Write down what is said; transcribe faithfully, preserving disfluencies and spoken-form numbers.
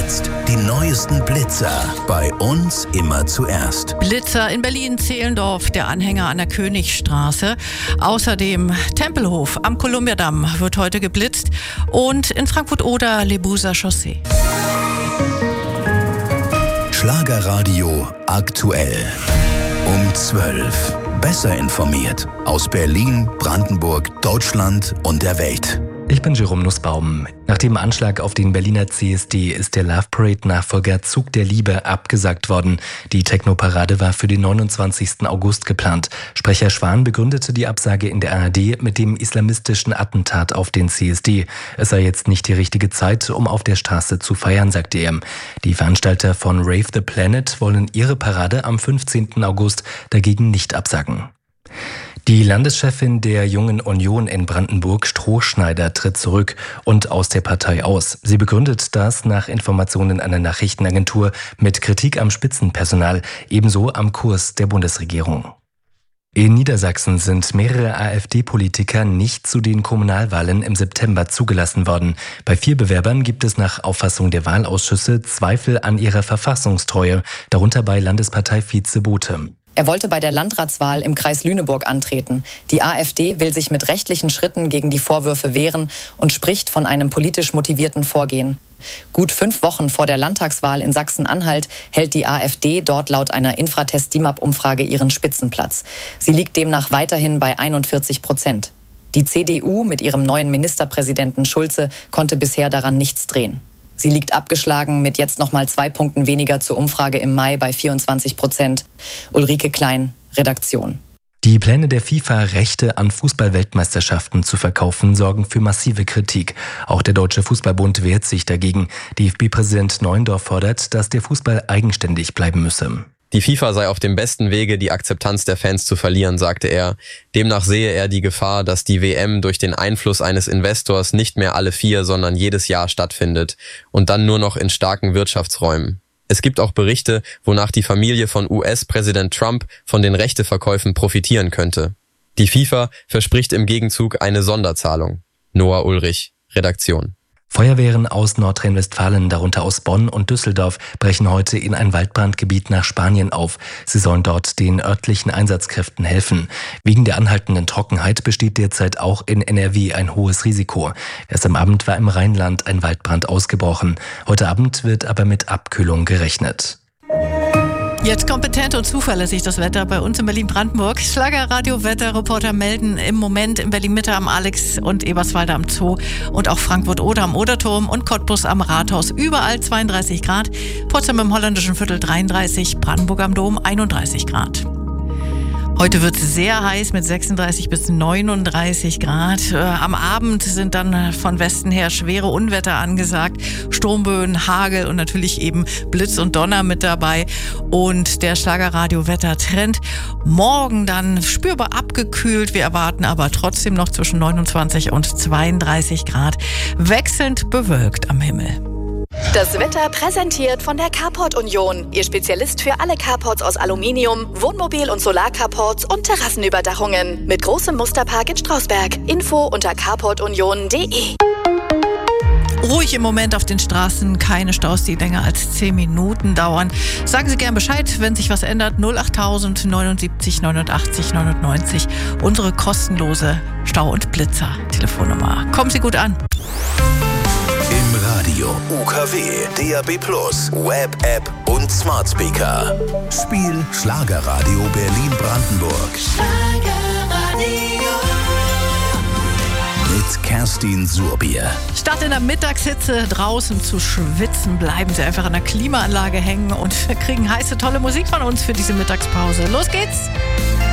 jetzt die neuesten Blitzer bei uns immer zuerst. Blitzer in Berlin-Zehlendorf, der Anhänger an der Königstraße. Außerdem Tempelhof am Kolumbiadamm wird heute geblitzt und in Frankfurt-Oder Lebuser Chaussee. Schlagerradio aktuell. Um zwölf. Besser informiert aus Berlin, Brandenburg, Deutschland und der Welt. Ich bin Jerome Nussbaum. Nach dem Anschlag auf den Berliner C S D ist der Love Parade-Nachfolger Zug der Liebe abgesagt worden. Die Techno-Parade war für den neunundzwanzigsten August geplant. Sprecher Schwan begründete die Absage in der A R D mit dem islamistischen Attentat auf den C S D. Es sei jetzt nicht die richtige Zeit, um auf der Straße zu feiern, sagte er. Die Veranstalter von Rave the Planet wollen ihre Parade am fünfzehnten August dagegen nicht absagen. Die Landeschefin der Jungen Union in Brandenburg, Strohschneider, tritt zurück und aus der Partei aus. Sie begründet das nach Informationen einer Nachrichtenagentur mit Kritik am Spitzenpersonal, ebenso am Kurs der Bundesregierung. In Niedersachsen sind mehrere AfD-Politiker nicht zu den Kommunalwahlen im September zugelassen worden. Bei vier Bewerbern gibt es nach Auffassung der Wahlausschüsse Zweifel an ihrer Verfassungstreue, darunter bei Landesparteivize Bothe. Er wollte bei der Landratswahl im Kreis Lüneburg antreten. Die AfD will sich mit rechtlichen Schritten gegen die Vorwürfe wehren und spricht von einem politisch motivierten Vorgehen. Gut fünf Wochen vor der Landtagswahl in Sachsen-Anhalt hält die AfD dort laut einer Infratest-D I M A P-Umfrage ihren Spitzenplatz. Sie liegt demnach weiterhin bei einundvierzig Prozent. Die C D U mit ihrem neuen Ministerpräsidenten Schulze konnte bisher daran nichts drehen. Sie liegt abgeschlagen mit jetzt noch mal zwei Punkten weniger zur Umfrage im Mai bei vierundzwanzig Prozent. Ulrike Klein, Redaktion. Die Pläne der FIFA, Rechte an Fußball-Weltmeisterschaften zu verkaufen, sorgen für massive Kritik. Auch der Deutsche Fußballbund wehrt sich dagegen. D F B-Präsident Neuendorf fordert, dass der Fußball eigenständig bleiben müsse. Die FIFA sei auf dem besten Wege, die Akzeptanz der Fans zu verlieren, sagte er. Demnach sehe er die Gefahr, dass die W M durch den Einfluss eines Investors nicht mehr alle vier, sondern jedes Jahr stattfindet und dann nur noch in starken Wirtschaftsräumen. Es gibt auch Berichte, wonach die Familie von U S-Präsident Trump von den Rechteverkäufen profitieren könnte. Die FIFA verspricht im Gegenzug eine Sonderzahlung. Noah Ulrich, Redaktion. Feuerwehren aus Nordrhein-Westfalen, darunter aus Bonn und Düsseldorf, brechen heute in ein Waldbrandgebiet nach Spanien auf. Sie sollen dort den örtlichen Einsatzkräften helfen. Wegen der anhaltenden Trockenheit besteht derzeit auch in N R W ein hohes Risiko. Erst am Abend war im Rheinland ein Waldbrand ausgebrochen. Heute Abend wird aber mit Abkühlung gerechnet. Jetzt kompetent und zuverlässig das Wetter bei uns in Berlin-Brandenburg. Schlagerradio-Wetterreporter melden im Moment in Berlin-Mitte am Alex- und Eberswalde am Zoo und auch Frankfurt-Oder am Oderturm und Cottbus am Rathaus. Überall zweiunddreißig Grad. Potsdam im holländischen Viertel dreiunddreißig, Brandenburg am Dom einunddreißig Grad. Heute wird es sehr heiß mit sechsunddreißig bis neununddreißig Grad. Am Abend sind dann von Westen her schwere Unwetter angesagt. Sturmböen, Hagel und natürlich eben Blitz und Donner mit dabei. Und der Schlagerradio-Wettertrend morgen dann spürbar abgekühlt. Wir erwarten aber trotzdem noch zwischen neunundzwanzig und zweiunddreißig Grad. Wechselnd bewölkt am Himmel. Das Wetter präsentiert von der Carport Union. Ihr Spezialist für alle Carports aus Aluminium, Wohnmobil- und Solarcarports und Terrassenüberdachungen. Mit großem Musterpark in Strausberg. Info unter carport union punkt de. Ruhig im Moment auf den Straßen, keine Staus, die länger als zehn Minuten dauern. Sagen Sie gern Bescheid, wenn sich was ändert. null achttausend neunundsiebzig neunundachtzig neunundneunzig. Unsere kostenlose Stau- und Blitzer-Telefonnummer. Kommen Sie gut an. Im Radio, U K W, D A B plus, Web, App und Smart Speaker. Spiel Schlagerradio Berlin-Brandenburg. Schlagerradio. Mit Kerstin Surbier. Statt in der Mittagshitze draußen zu schwitzen, bleiben Sie einfach an der Klimaanlage hängen und kriegen heiße, tolle Musik von uns für diese Mittagspause. Los geht's!